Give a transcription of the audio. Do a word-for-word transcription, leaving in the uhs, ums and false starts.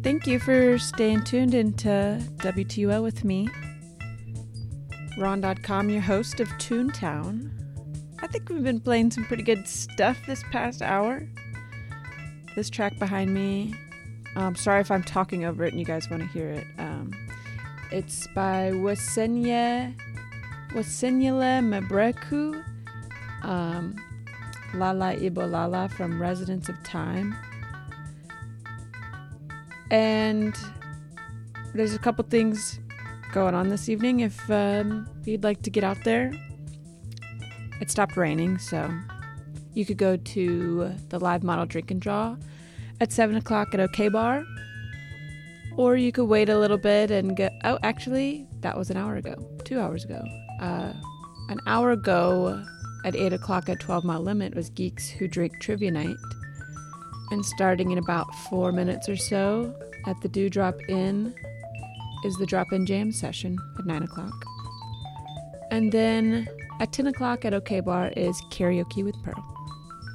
Thank you for staying tuned into W T U L with me, Ron dot com, your host of Toontown. I think we've been playing some pretty good stuff this past hour. This track behind me, um, sorry if I'm talking over it and you guys want to hear it. Um, it's by Wasenye, Wasenyele Mabreku, um, Lala Ibolala from Residence of Time. And there's a couple things going on this evening if um, you'd like to get out there. It stopped raining, so you could go to the live model drink and draw at seven o'clock at OK Bar. Or you could wait a little bit and go... Oh, actually, that was an hour ago. Two hours ago. Uh, an hour ago at eight o'clock at twelve Mile Limit was Geeks Who Drink Trivia Night. And starting in about four minutes or so at the Dewdrop Inn is the Drop-In Jam session at nine o'clock. And then at ten o'clock at OK Bar is Karaoke with Pearl.